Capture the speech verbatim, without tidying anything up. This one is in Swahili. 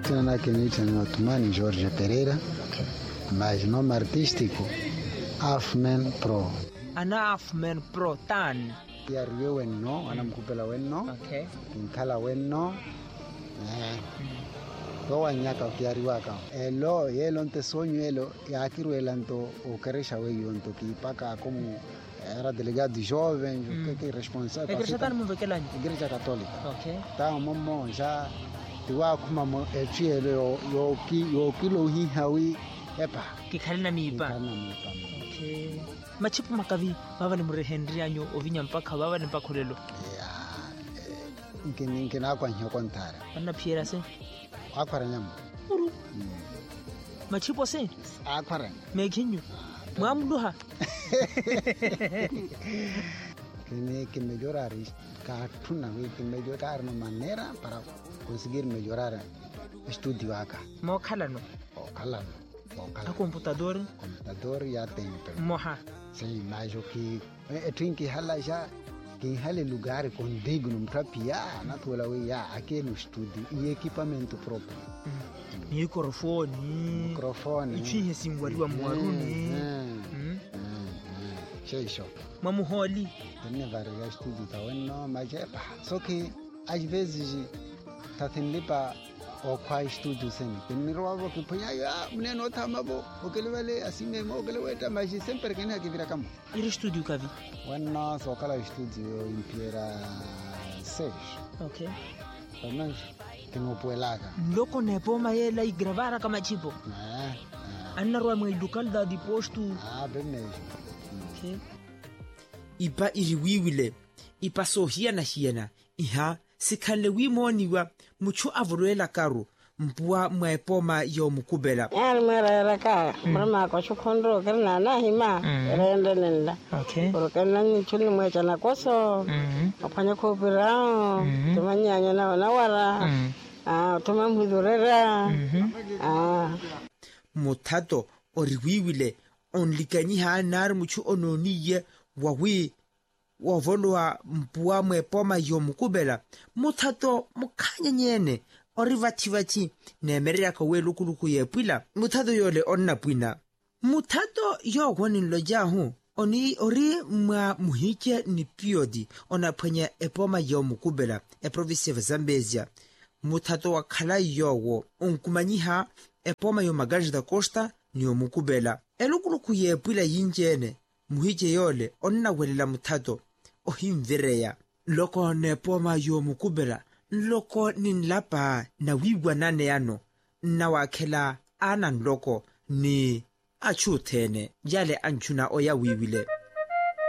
Tena Kenita ni Otumani Jorge Pereira, mas nome artístico Halfman Pro. Ana Halfman Pro tan. Kiariwe wenno, ana mkupela wenno. Okay. Kinkala wenno. Eh. Kwa wanyaka kiariwa ka. Elo yelo nte sonyo elo yakiru elanto ukeresha weyo nto kipaka como era delegado jovem, mm. que que responsável. A igreja tá no Muvekelani? Igreja Católica. Okay. Tá momo já tiwa kuma mo echiele yo yo ki yo kilo hi hawi epa. Kikhalina mipa. Kikhalina mipa. Okay. Machipu makavi baba ni mure Henry anyo ovinya mpaka baba ni mpakolelo. Yeah. Nkini nkina kwa nyo kontara. Ana piera se? Akwara nyamu. Uru. Machipu se? Akwara. Mekinyu. Mwamduha. Tiene que mejorar cartuna, que mejorar una manera para conseguir mejorar estudio acá. Mo calano. O calano. O calano. A computador? Computador ya tengo. Moha. Sim, mas o que é tem que hala já que hala lugar com digno para piar, na tua lá aqui no estúdio e equipamento próprio. Microfone. Microfone. Ichi hesingwari wa mwaruni. Cheio. Mamuholi. Tem vários estúdios tá vendo, mas é pá. Só que às vezes tá tendo para o qual estúdio sem. Tem mirava que põe aí, ah, menino tá mabo. O que ele vai ler assim mesmo, o que ele vai tá, mas sempre que nem aqui vira cama. E o estúdio que vi? Bueno, só aquela estúdio em Piera seis. Ok. Pelo menos tem o poelaga. Loco ne poma ela e gravar kama chipo. Ah. Anna roa mai local da di posto. Ah, bem mesmo. Okay. Ipa iriwiwile, ipa sohiana hiana, iha, sikale wimoniwa, muchu avuruela karu, mpua mwepoma yo mukubela. Yan mera ka, mama ko chukondo kana na hima, rende nenda. Okay. Porque nani chuni mwecha na koso. Afanya ko birao, tumanyanya na nawara. Ah, tumamhudurera. Ah. Mutato oriwiwile, onlikanyi ha nar muchu ononiye wawi wavolwa mpua mwepoma yo mukubela. Mutato mukanya nyene orivativati nemerera ka welukuluku yepwila. Mutato yole onna pwina. Mutato yo gwaninlo jahu oni ori mwa muhike ni piodi ona pwenye epoma yo mukubela e province ya Zambezia. Mutato wakala yowo onkumanyiha epoma yo Magaji da Costa ni omukubela. Elukuluku yepwila yinjene muhike yole onna welela mutato ohimvireya. Loko nepoma yo mukubela loko ninlapa na wigwa nane yano na wakela anan loko ni achutene jale anchuna oya wiwile.